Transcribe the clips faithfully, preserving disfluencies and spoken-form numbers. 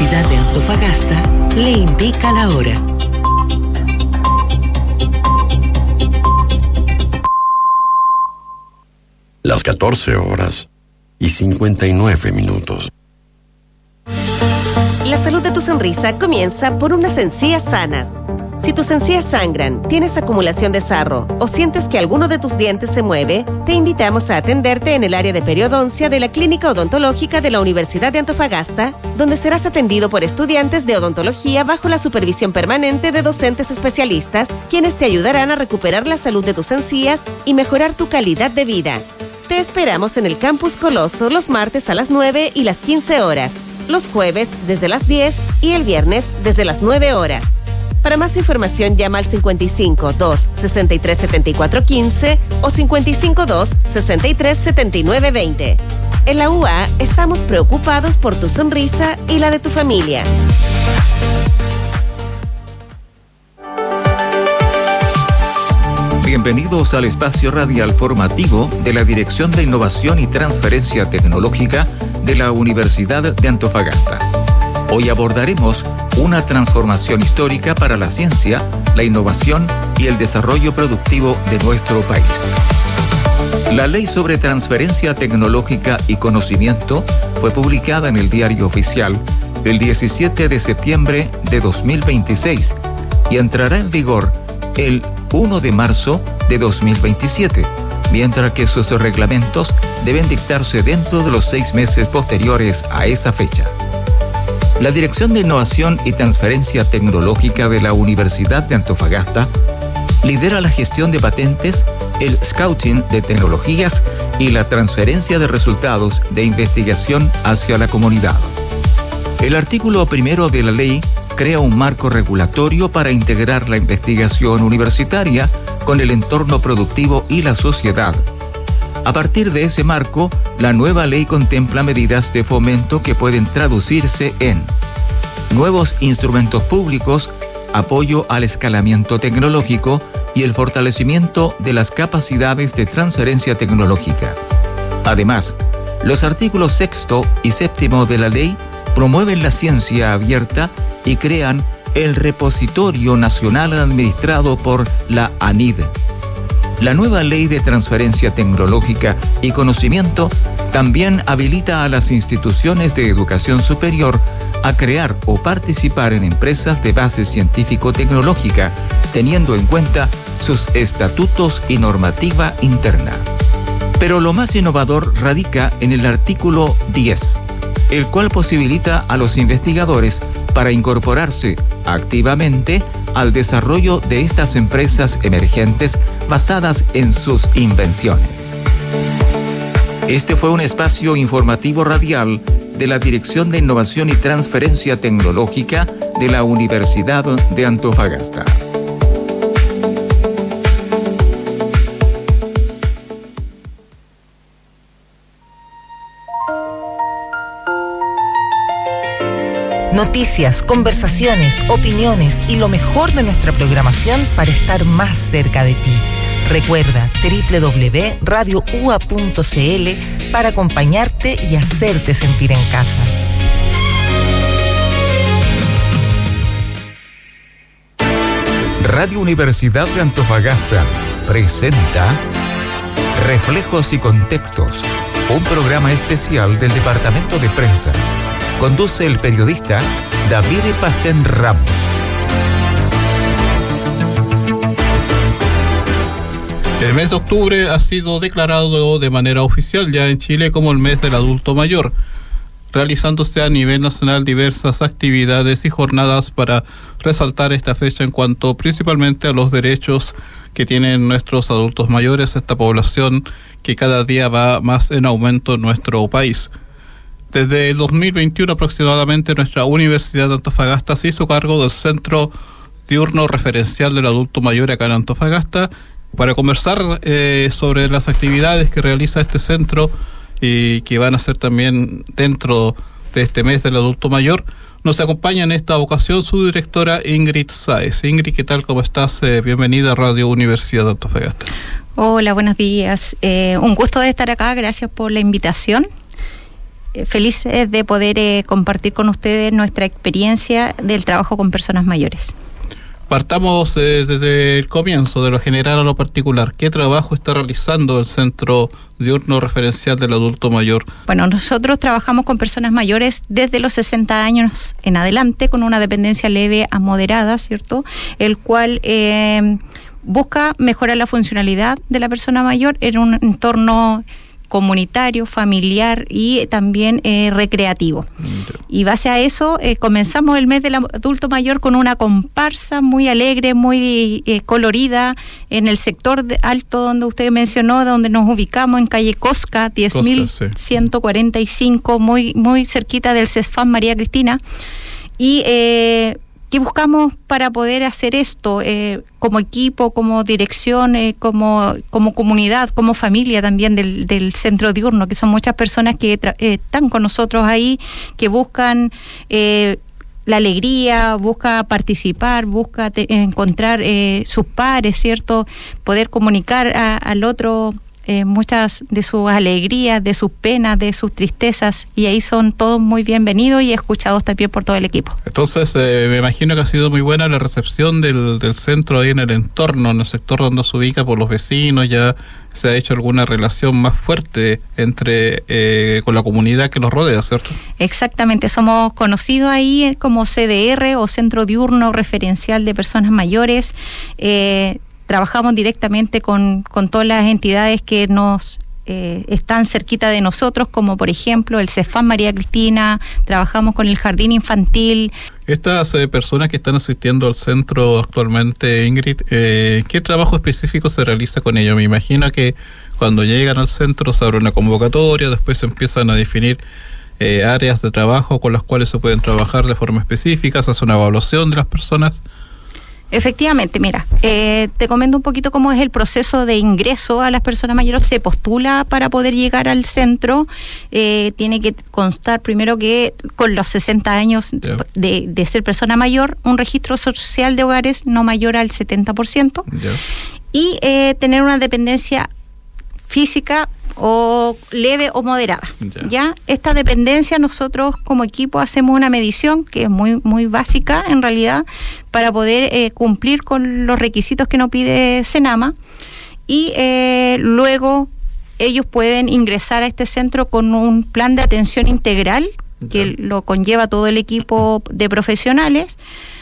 Universidad de Antofagasta le indica la hora. Las catorce horas y cincuenta y nueve minutos. La salud de tu sonrisa comienza por unas encías sanas. Si tus encías sangran, tienes acumulación de sarro o sientes que alguno de tus dientes se mueve, te invitamos a atenderte en el área de periodoncia de la Clínica Odontológica de la Universidad de Antofagasta, donde serás atendido por estudiantes de odontología bajo la supervisión permanente de docentes especialistas, quienes te ayudarán a recuperar la salud de tus encías y mejorar tu calidad de vida. Te esperamos en el Campus Coloso los martes a las nueve y las quince horas, los jueves desde las diez y el viernes desde las nueve horas. Para más información llama al cincuenta y cinco, dos, sesenta y tres, setenta y cuatro, quince o cincuenta y cinco, dos, sesenta y tres, setenta y nueve, veinte. En la U A estamos preocupados por tu sonrisa y la de tu familia. Bienvenidos al espacio radial formativo de la Dirección de Innovación y Transferencia Tecnológica de la Universidad de Antofagasta. Hoy abordaremos una transformación histórica para la ciencia, la innovación y el desarrollo productivo de nuestro país. La Ley sobre Transferencia Tecnológica y Conocimiento fue publicada en el Diario Oficial el diecisiete de septiembre de dos mil veintiséis y entrará en vigor el primero de marzo de dos mil veintisiete, mientras que sus reglamentos deben dictarse dentro de los seis meses posteriores a esa fecha. La Dirección de Innovación y Transferencia Tecnológica de la Universidad de Antofagasta lidera la gestión de patentes, el scouting de tecnologías y la transferencia de resultados de investigación hacia la comunidad. El artículo primero de la ley crea un marco regulatorio para integrar la investigación universitaria con el entorno productivo y la sociedad. A partir de ese marco, la nueva ley contempla medidas de fomento que pueden traducirse en nuevos instrumentos públicos, apoyo al escalamiento tecnológico y el fortalecimiento de las capacidades de transferencia tecnológica. Además, los artículos sexto y séptimo de la ley promueven la ciencia abierta y crean el Repositorio Nacional administrado por la ANID. La nueva Ley de Transferencia Tecnológica y Conocimiento también habilita a las instituciones de educación superior a crear o participar en empresas de base científico-tecnológica, teniendo en cuenta sus estatutos y normativa interna. Pero lo más innovador radica en el artículo diez, el cual posibilita a los investigadores para incorporarse activamente al desarrollo de estas empresas emergentes basadas en sus invenciones. Este fue un espacio informativo radial de la Dirección de Innovación y Transferencia Tecnológica de la Universidad de Antofagasta. Noticias, conversaciones, opiniones y lo mejor de nuestra programación para estar más cerca de ti. Recuerda doble u doble u doble u punto radio u a punto c l para acompañarte y hacerte sentir en casa. Radio Universidad de Antofagasta presenta Reflejos y Contextos, un programa especial del Departamento de Prensa. Conduce el periodista David Pastén Ramos. El mes de octubre ha sido declarado de manera oficial ya en Chile como el mes del adulto mayor, realizándose a nivel nacional diversas actividades y jornadas para resaltar esta fecha en cuanto principalmente a los derechos que tienen nuestros adultos mayores, esta población que cada día va más en aumento en nuestro país. Desde el dos mil veintiuno aproximadamente, nuestra Universidad de Antofagasta se hizo cargo del Centro Diurno Referencial del Adulto Mayor acá en Antofagasta para conversar eh, sobre las actividades que realiza este centro y que van a ser también dentro de este mes del adulto mayor. Nos acompaña en esta ocasión su directora Ingrid Sáez. Ingrid, ¿qué tal? ¿Cómo estás? Eh, bienvenida a Radio Universidad de Antofagasta. Hola, buenos días. Eh, un gusto de estar acá, gracias por la invitación. felices de poder eh, compartir con ustedes nuestra experiencia del trabajo con personas mayores. Partamos eh, desde el comienzo, de lo general a lo particular. ¿Qué trabajo está realizando el Centro Diurno Referencial del Adulto Mayor? Bueno, nosotros trabajamos con personas mayores desde los sesenta años en adelante, con una dependencia leve a moderada, ¿cierto? El cual eh, busca mejorar la funcionalidad de la persona mayor en un entorno comunitario, familiar y también eh, recreativo. Y base a eso eh, comenzamos el mes del adulto mayor con una comparsa muy alegre, muy eh, colorida en el sector de alto donde usted mencionó, donde nos ubicamos en calle Cosca, diez mil ciento cuarenta y cinco, muy, muy cerquita del CESFAM María Cristina. Y eh, ¿qué buscamos para poder hacer esto eh, como equipo, como dirección, eh, como, como comunidad, como familia también del, del centro diurno, que son muchas personas que tra- eh, están con nosotros ahí, que buscan eh, la alegría, busca participar, busca te- encontrar eh, sus pares, ¿cierto? Poder comunicar a, al otro Eh, muchas de sus alegrías, de sus penas, de sus tristezas, y ahí son todos muy bienvenidos y escuchados también por todo el equipo. Entonces, eh, me imagino que ha sido muy buena la recepción del, del centro ahí en el entorno, en el sector donde se ubica, por los vecinos. Ya se ha hecho alguna relación más fuerte entre eh, con la comunidad que los rodea, ¿cierto? Exactamente, somos conocidos ahí como C D R o Centro Diurno Referencial de Personas Mayores. eh, Trabajamos directamente con, con todas las entidades que nos eh, están cerquita de nosotros, como por ejemplo el CESFAM María Cristina, trabajamos con el Jardín Infantil. Estas eh, personas que están asistiendo al centro actualmente, Ingrid, eh, ¿qué trabajo específico se realiza con ellos? Me imagino que cuando llegan al centro se abre una convocatoria, después se empiezan a definir eh, áreas de trabajo con las cuales se pueden trabajar de forma específica, se hace una evaluación de las personas. Efectivamente, mira, eh, te comento un poquito cómo es el proceso de ingreso a las personas mayores. Se postula para poder llegar al centro, eh, tiene que constar primero que con los sesenta años yeah. de, de ser persona mayor, un registro social de hogares no mayor al setenta por ciento yeah. y eh, tener una dependencia física o leve o moderada. Yeah. Ya esta dependencia, nosotros como equipo hacemos una medición que es muy muy básica en realidad para poder eh, cumplir con los requisitos que nos pide Senama, y eh, luego ellos pueden ingresar a este centro con un plan de atención integral yeah. que lo conlleva todo el equipo de profesionales,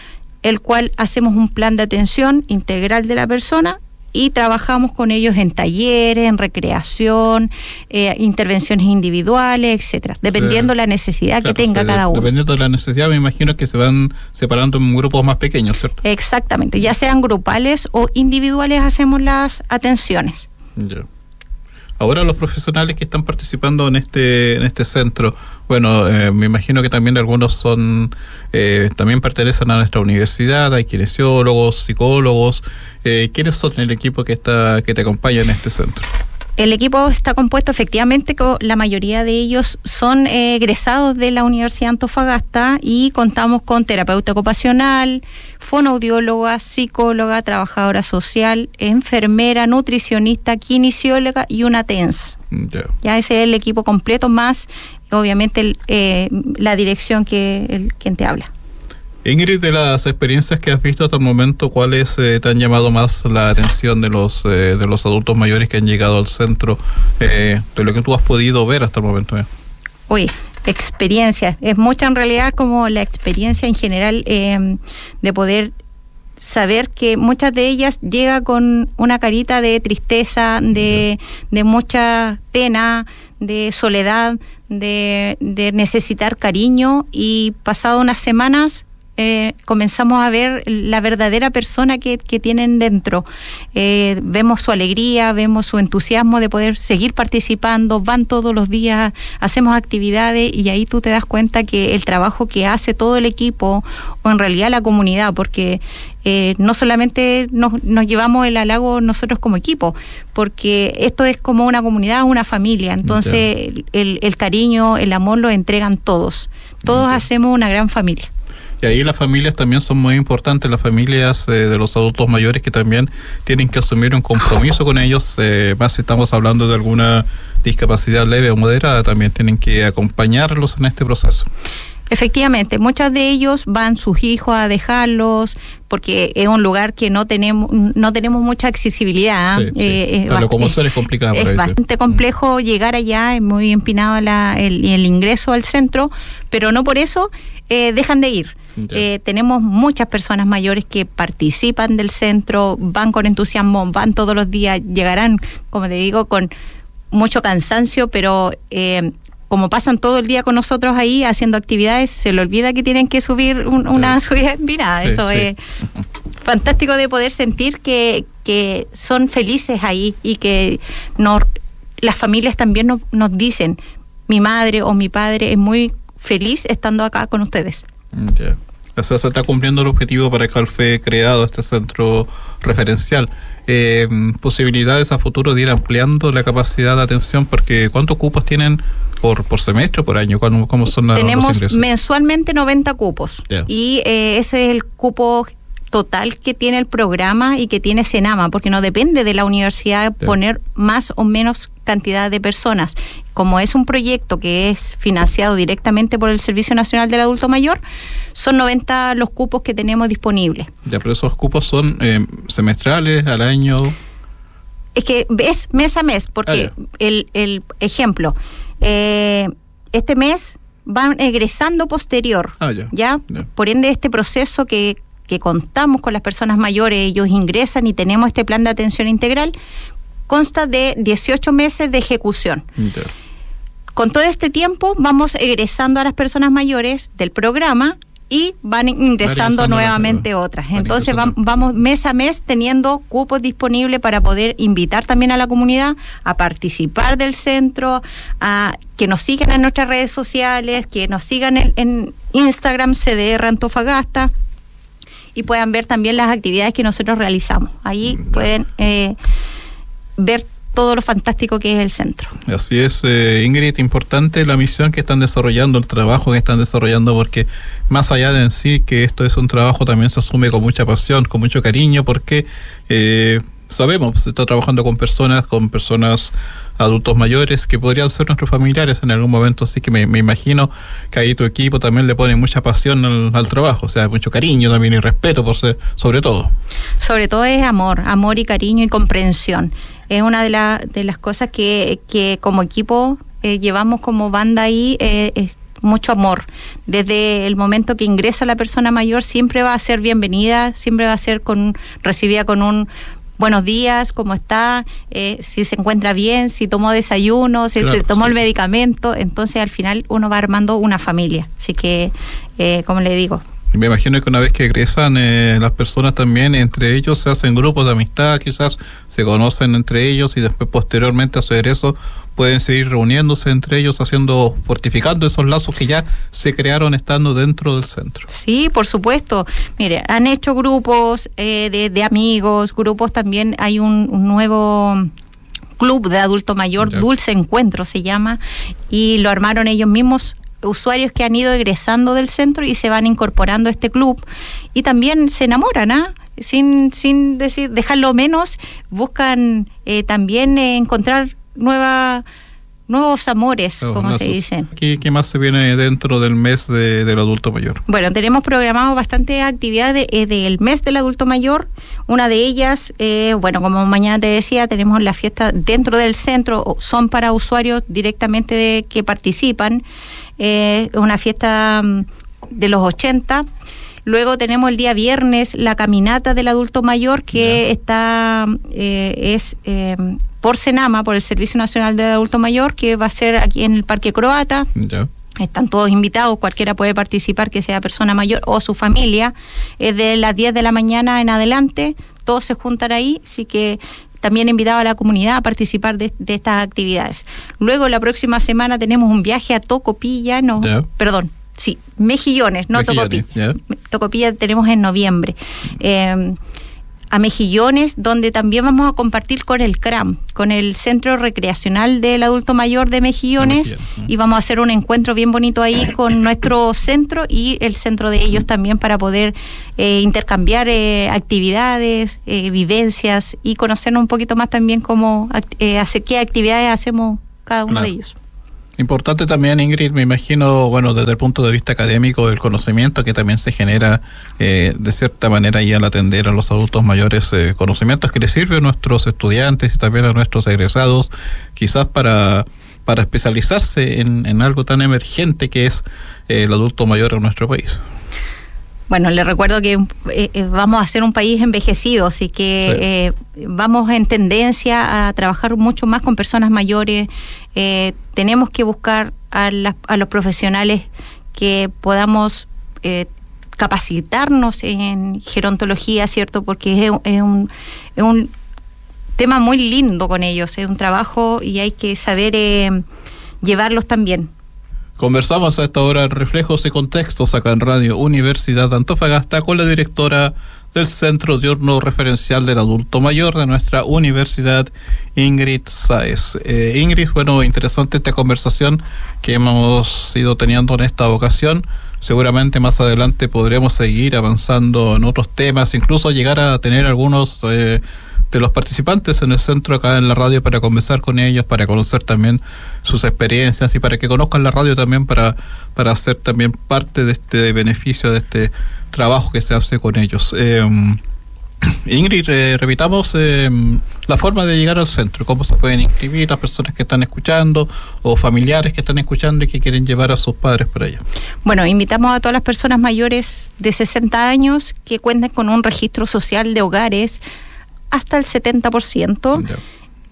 el cual hacemos un plan de atención integral de la persona y trabajamos con ellos en talleres, en recreación, eh, intervenciones individuales, etcétera, dependiendo de sí. la necesidad claro, que tenga cada uno. Dependiendo de la necesidad, me imagino que se van separando en grupos más pequeños, ¿cierto? Exactamente, ya sean grupales o individuales hacemos las atenciones. Ya. Ahora los profesionales que están participando en este en este centro, bueno, eh, me imagino que también algunos son eh, también pertenecen a nuestra universidad, hay kinesiólogos, psicólogos. Eh, ¿Quiénes son el equipo que está que te acompaña en este centro? El equipo está compuesto efectivamente, con la mayoría de ellos son eh, egresados de la Universidad de Antofagasta, y contamos con terapeuta ocupacional, fonoaudióloga, psicóloga, trabajadora social, enfermera, nutricionista, kinesióloga y una T E N S. Yeah. Ya ese es el equipo completo, más obviamente el, eh, la dirección que el, quien te habla. Ingrid, de las experiencias que has visto hasta el momento, ¿cuáles eh, te han llamado más la atención de los eh, de los adultos mayores que han llegado al centro, eh, de lo que tú has podido ver hasta el momento? Eh? Uy, experiencia, es mucha en realidad, como la experiencia en general, eh, de poder saber que muchas de ellas llega con una carita de tristeza, de, de mucha pena, de soledad, de, de necesitar cariño, y pasado unas semanas Eh, comenzamos a ver la verdadera persona que, que tienen dentro. Eh, vemos su alegría, vemos su entusiasmo de poder seguir participando, van todos los días, hacemos actividades, y ahí tú te das cuenta que el trabajo que hace todo el equipo, o en realidad la comunidad, porque eh, no solamente nos, nos llevamos el halago nosotros como equipo, porque esto es como una comunidad, una familia, entonces el, el cariño, el amor lo entregan todos, todos okay. hacemos una gran familia. Y ahí las familias también son muy importantes, las familias eh, de los adultos mayores, que también tienen que asumir un compromiso con ellos, eh, más si estamos hablando de alguna discapacidad leve o moderada también tienen que acompañarlos en este proceso. Efectivamente, muchos de ellos van sus hijos a dejarlos porque es un lugar que no tenemos no tenemos mucha accesibilidad. Sí, sí. Eh, La locomoción es complicada. Es bastante complejo llegar allá, es muy empinado la, el, el ingreso al centro, pero no por eso eh, dejan de ir. Eh, tenemos muchas personas mayores que participan del centro, van con entusiasmo, van todos los días, llegarán, como te digo, con mucho cansancio, pero... Eh, como pasan todo el día con nosotros ahí haciendo actividades, se le olvida que tienen que subir un, una sí. subida empinada. Sí, Eso sí. es fantástico de poder sentir que, que son felices ahí y que nos, las familias también nos, nos dicen, mi madre o mi padre es muy feliz estando acá con ustedes. Yeah. O sea, se está cumpliendo el objetivo para el cual fue creado este centro referencial. Eh, posibilidades a futuro de ir ampliando la capacidad de atención, porque ¿cuántos cupos tienen por por semestre o por año? ¿Cómo, cómo son la, Tenemos los ingresos? Mensualmente noventa cupos, yeah. y eh, ese es el cupo total que tiene el programa y que tiene Senama, porque no depende de la universidad yeah. poner más o menos cantidad de personas. Como es un proyecto que es financiado directamente por el Servicio Nacional del Adulto Mayor, son noventa los cupos que tenemos disponibles. Ya, pero esos cupos son eh, semestrales, al año. Es que es mes a mes, porque ah, el, el ejemplo, eh, este mes van egresando posterior, ah, ya, ¿ya? ya. Por ende, este proceso que, que contamos con las personas mayores, ellos ingresan y tenemos este plan de atención integral, consta de dieciocho meses de ejecución. Ya. Con todo este tiempo vamos egresando a las personas mayores del programa y van ingresando nuevamente otras. Entonces va, vamos mes a mes teniendo cupos disponibles para poder invitar también a la comunidad a participar del centro, a que nos sigan en nuestras redes sociales, que nos sigan en, en Instagram C D R Antofagasta y puedan ver también las actividades que nosotros realizamos. Ahí pueden eh, ver todo lo fantástico que es el centro. Así es, eh, Ingrid, importante la misión que están desarrollando, el trabajo que están desarrollando, porque más allá de en sí que esto es un trabajo, también se asume con mucha pasión, con mucho cariño, porque eh, sabemos, se está trabajando con personas, con personas adultos mayores que podrían ser nuestros familiares en algún momento, así que me, me imagino que ahí tu equipo también le pone mucha pasión al, al trabajo, o sea, mucho cariño también y respeto por ser, sobre todo. Sobre todo es amor, amor y cariño y comprensión. Es una de, la, de las cosas que, que como equipo eh, llevamos como banda ahí, eh, es mucho amor. Desde el momento que ingresa la persona mayor siempre va a ser bienvenida, siempre va a ser con recibida con un buenos días, ¿cómo está? Eh, si se encuentra bien, si tomó desayuno, si claro, se tomó sí. el medicamento. Entonces al final uno va armando una familia. Así que, eh, como le digo, me imagino que una vez que egresan eh, las personas también, entre ellos se hacen grupos de amistad, quizás se conocen entre ellos y después posteriormente a hacer eso pueden seguir reuniéndose entre ellos, haciendo, fortificando esos lazos que ya se crearon estando dentro del centro. Sí, por supuesto. Mire, han hecho grupos eh, de, de amigos, grupos también, hay un, un nuevo club de adulto mayor, ya. Dulce Encuentro se llama, y lo armaron ellos mismos, usuarios que han ido egresando del centro y se van incorporando a este club y también se enamoran, ¿ah? ¿eh? Sin, sin decir, dejarlo menos, buscan eh, también eh, encontrar nueva, nuevos amores, no, como lazos. Se dicen. ¿Qué, ¿Qué más se viene dentro del mes de, del adulto mayor? Bueno, tenemos programado bastantes actividades de, eh, del mes del adulto mayor. Una de ellas, eh, bueno, como mañana te decía, tenemos la fiesta dentro del centro, son para usuarios directamente de, que participan. Eh, una fiesta de los ochenta. Luego tenemos el día viernes la caminata del adulto mayor que yeah. está eh, es eh, por Senama, por el Servicio Nacional del Adulto Mayor, que va a ser aquí en el Parque Croata. Yeah. Están todos invitados, cualquiera puede participar que sea persona mayor o su familia. Es de las diez de la mañana en adelante, todos se juntan ahí, así que también invitado a la comunidad a participar de, de estas actividades. Luego la próxima semana tenemos un viaje a Tocopilla, no, yeah. perdón, sí, Mejillones, no Mejillones, Tocopilla. Yeah. Tocopilla tenemos en noviembre. Eh, a Mejillones, donde también vamos a compartir con el C R A M, con el Centro Recreacional del Adulto Mayor de Mejillones, Mejillones. Y vamos a hacer un encuentro bien bonito ahí con nuestro centro y el centro de ellos también para poder eh, intercambiar eh, actividades, eh, vivencias y conocernos un poquito más también cómo eh, hacer, qué actividades hacemos cada uno claro. de ellos. Importante también, Ingrid, me imagino, bueno, desde el punto de vista académico, el conocimiento que también se genera eh, de cierta manera y al atender a los adultos mayores, eh, conocimientos que les sirven a nuestros estudiantes y también a nuestros egresados, quizás para, para especializarse en, en algo tan emergente que es eh, el adulto mayor en nuestro país. Bueno, les recuerdo que eh, vamos a ser un país envejecido, así que sí. eh, vamos en tendencia a trabajar mucho más con personas mayores. Eh, tenemos que buscar a, las, a los profesionales que podamos eh, capacitarnos en gerontología, ¿cierto? Porque es, es, un, es un tema muy lindo con ellos, es un trabajo y hay que saber eh, llevarlos también. Conversamos a esta hora en Reflejos y Contextos acá en Radio Universidad de Antofagasta con la directora del Centro Diurno Referencial del Adulto Mayor de nuestra universidad, Ingrid Sáez. Eh, Ingrid, bueno, interesante esta conversación que hemos ido teniendo en esta ocasión. Seguramente más adelante podremos seguir avanzando en otros temas, incluso llegar a tener algunos eh, de los participantes en el centro acá en la radio para conversar con ellos, para conocer también sus experiencias y para que conozcan la radio también para, para hacer también parte de este beneficio, de este trabajo que se hace con ellos. Eh, Ingrid, eh, repitamos eh, la forma de llegar al centro, cómo se pueden inscribir las personas que están escuchando o familiares que están escuchando y que quieren llevar a sus padres para allá. Bueno, invitamos a todas las personas mayores de sesenta años que cuenten con un registro social de hogares hasta el setenta por ciento yeah.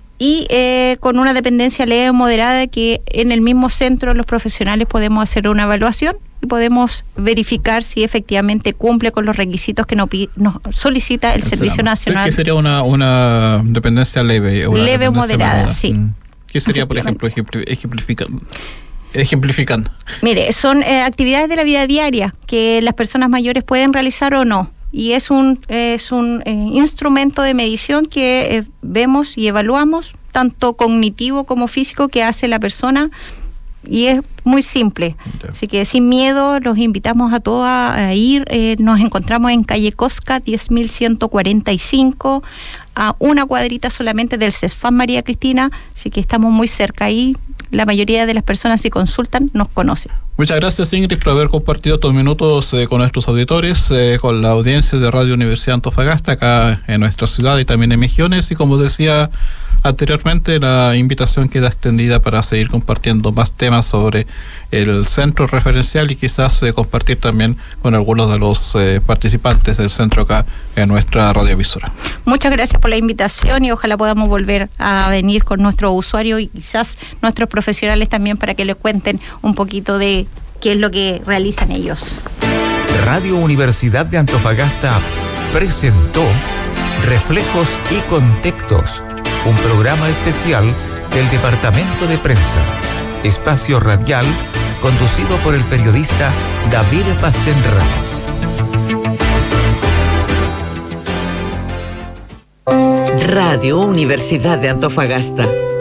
y eh, con una dependencia leve o moderada que en el mismo centro los profesionales podemos hacer una evaluación y podemos verificar si efectivamente cumple con los requisitos que nos, nos solicita el Servicio Nacional. ¿Qué sería una, una dependencia leve? Una leve o moderada, moderada, sí. ¿Qué sería, por ejemplo, ejemplificando? Ejemplificando. Mire, son eh, actividades de la vida diaria que las personas mayores pueden realizar o no. Y es un es un eh, instrumento de medición que eh, vemos y evaluamos, tanto cognitivo como físico, que hace la persona, y es muy simple. Okay. Así que sin miedo los invitamos a todos a ir. Eh, nos encontramos en calle Cosca diez mil ciento cuarenta y cinco, a una cuadrita solamente del CESFAM María Cristina, así que estamos muy cerca ahí. La mayoría de las personas, si consultan, nos conocen. Muchas gracias, Ingrid, por haber compartido estos minutos eh, con nuestros auditores, eh, con la audiencia de Radio Universidad Antofagasta, acá en nuestra ciudad y también en Mejillones. Y como decía anteriormente, la invitación queda extendida para seguir compartiendo más temas sobre el centro referencial y quizás eh, compartir también con algunos de los eh, participantes del centro acá en nuestra radiovisora. Muchas gracias por la invitación y ojalá podamos volver a venir con nuestros usuarios y quizás nuestros profesionales también para que les cuenten un poquito de qué es lo que realizan ellos. Radio Universidad de Antofagasta presentó Reflejos y Contextos, un programa especial del Departamento de Prensa, espacio radial conducido por el periodista David Pastén Ramos. Radio Universidad de Antofagasta.